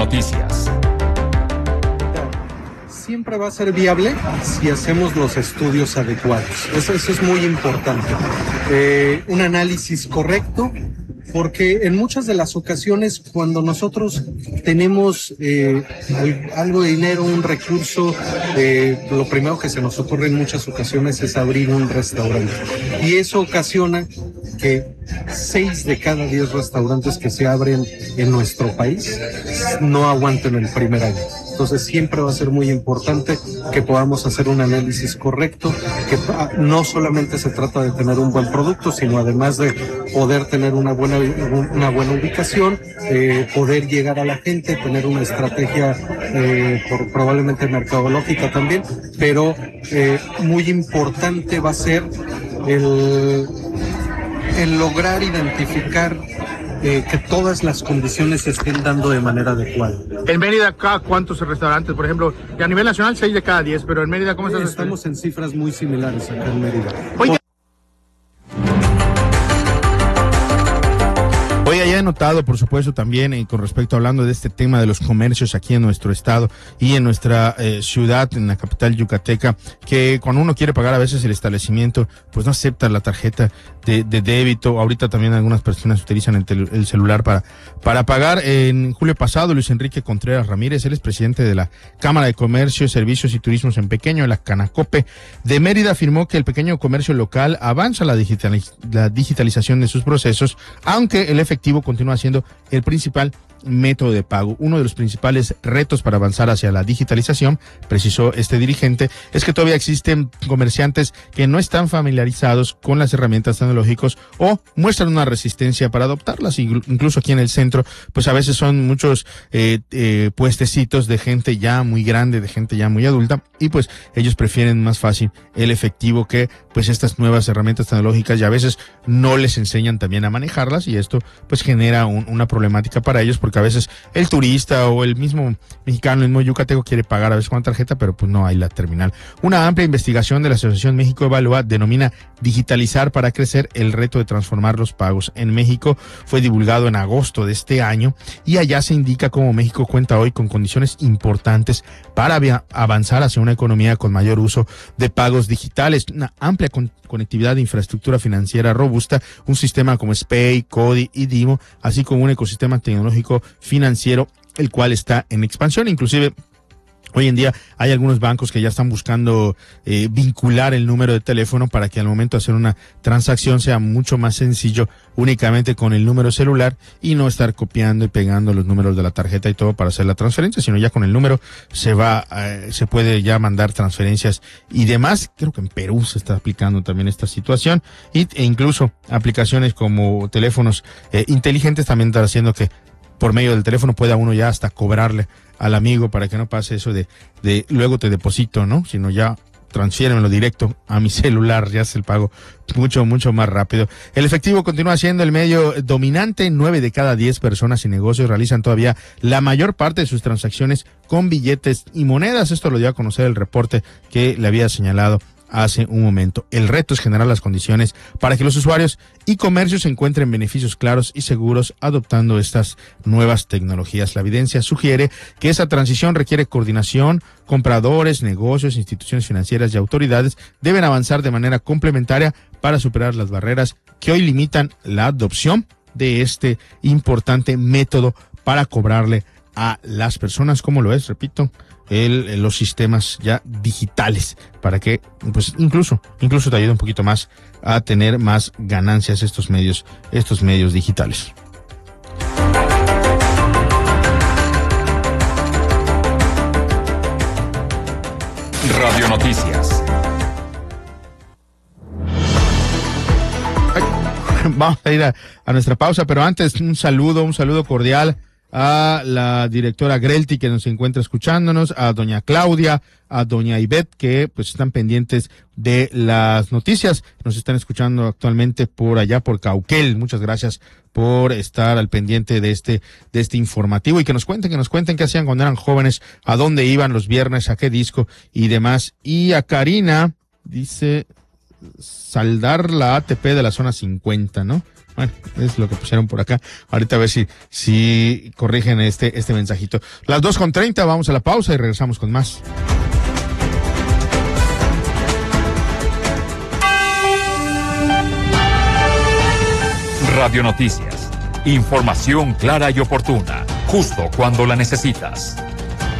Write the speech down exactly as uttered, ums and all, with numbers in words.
Noticias. Siempre va a ser viable si hacemos los estudios adecuados. Eso, eso es muy importante. Eh, un análisis correcto, porque en muchas de las ocasiones cuando nosotros tenemos eh, algo de dinero, un recurso, eh, lo primero que se nos ocurre en muchas ocasiones es abrir un restaurante. Y eso ocasiona que seis de cada diez restaurantes que se abren en nuestro país no aguanten el primer año. Entonces siempre va a ser muy importante que podamos hacer un análisis correcto, que no solamente se trata de tener un buen producto, sino además de poder tener una buena, una buena ubicación, eh, poder llegar a la gente, tener una estrategia eh, por, probablemente mercadológica también, pero eh, muy importante va a ser el, el lograr identificar Eh, que todas las condiciones se estén dando de manera adecuada. En Mérida, acá, ¿cuántos restaurantes? Por ejemplo, a nivel nacional, seis de cada diez, pero en Mérida, ¿cómo estás? Estamos en cifras muy similares acá en Mérida. Oiga. Oiga, ya he notado, por supuesto, también eh, con respecto hablando de este tema de los comercios aquí en nuestro estado y en nuestra eh, ciudad, en la capital yucateca, que cuando uno quiere pagar a veces el establecimiento, pues no acepta la tarjeta de, de débito. Ahorita también algunas personas utilizan el, tel- el celular para, para pagar. En julio pasado, Luis Enrique Contreras Ramírez, él es presidente de la Cámara de Comercio, Servicios y Turismos en Pequeño, la Canacope de Mérida, afirmó que el pequeño comercio local avanza la, digitaliz- la digitalización de sus procesos, aunque el efectivo continúa siendo el principal método de pago. Uno de los principales retos para avanzar hacia la digitalización, precisó este dirigente, es que todavía existen comerciantes que no están familiarizados con las herramientas tecnológicas o muestran una resistencia para adoptarlas. Incluso aquí en el centro, pues a veces son muchos eh, eh, puestecitos de gente ya muy grande, de gente ya muy adulta, y pues ellos prefieren más fácil el efectivo que pues estas nuevas herramientas tecnológicas, y a veces no les enseñan también a manejarlas, y esto pues genera un, una problemática para ellos, porque a veces el turista o el mismo mexicano, el mismo yucateco quiere pagar a veces con la tarjeta, pero pues no hay la terminal. Una amplia investigación de la Asociación México Evalúa denomina digitalizar para crecer el reto de transformar los pagos en México. Fue divulgado en agosto de este año y allá se indica cómo México cuenta hoy con condiciones importantes para via- avanzar hacia una economía con mayor uso de pagos digitales, una amplia con- conectividad de infraestructura financiera robusta, un sistema como SPEI, CODI y DIMO, así como un ecosistema tecnológico financiero, el cual está en expansión. Inclusive hoy en día hay algunos bancos que ya están buscando eh, vincular el número de teléfono para que al momento de hacer una transacción sea mucho más sencillo únicamente con el número celular y no estar copiando y pegando los números de la tarjeta y todo para hacer la transferencia, sino ya con el número se va, eh, se puede ya mandar transferencias y demás. Creo que en Perú se está aplicando también esta situación y, e incluso aplicaciones como teléfonos eh, inteligentes también están haciendo que por medio del teléfono pueda uno ya hasta cobrarle al amigo para que no pase eso de, de luego te deposito, ¿no? Sino ya transfiéremelo directo a mi celular, ya es el pago mucho, mucho más rápido. El efectivo continúa siendo el medio dominante. Nueve de cada diez personas y negocios realizan todavía la mayor parte de sus transacciones con billetes y monedas. Esto lo dio a conocer el reporte que le había señalado hace un momento. El reto es generar las condiciones para que los usuarios y comercios encuentren beneficios claros y seguros adoptando estas nuevas tecnologías. La evidencia sugiere que esa transición requiere coordinación. Compradores, negocios, instituciones financieras y autoridades deben avanzar de manera complementaria para superar las barreras que hoy limitan la adopción de este importante método para cobrarle a las personas, como lo es, repito, El, los sistemas ya digitales, para que pues incluso incluso te ayude un poquito más a tener más ganancias estos medios estos medios digitales. Radio Noticias. Ay, vamos a ir a, a nuestra pausa, pero antes un saludo, un saludo cordial a la directora Grelti, que nos encuentra escuchándonos, a doña Claudia, a doña Ivette, que pues están pendientes de las noticias, nos están escuchando actualmente por allá, por Cauquel. Muchas gracias por estar al pendiente de este, de este informativo, y que nos cuenten, que nos cuenten qué hacían cuando eran jóvenes, a dónde iban los viernes, a qué disco y demás. Y a Karina, dice, saldar la A T P de la zona cincuenta, ¿no? Bueno, es lo que pusieron por acá. Ahorita a ver si, si corrigen este, este mensajito. Las dos con treinta, vamos a la pausa y regresamos con más. Radio Noticias. Información clara y oportuna, justo cuando la necesitas.